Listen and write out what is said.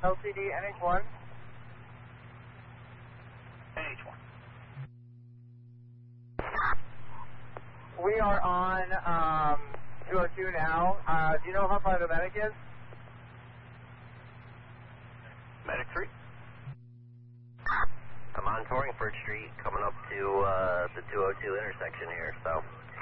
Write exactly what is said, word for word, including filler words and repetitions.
L C D N H one. N H one. We are on um, two oh two now. Uh, do you know how far the medic is? Medic three. I'm on Torringford Street, coming up to uh, the two oh two intersection here, so